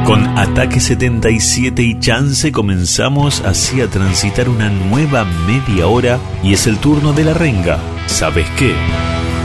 Con Ataque 77 y Chance comenzamos así a transitar una nueva media hora y es el turno de la renga. ¿Sabes qué?